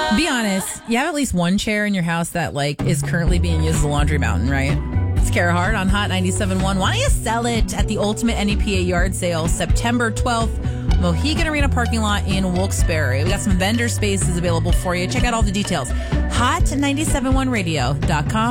Be honest. You have at least one chair in your house that is currently being used as a laundry mountain, right? It's Kara Hart on Hot 97.1. Why don't you sell it at the Ultimate NEPA yard sale September 12th, Mohegan Arena parking lot in Wilkes-Barre. We got some vendor spaces available for you. Check out all the details. Hot971radio.com.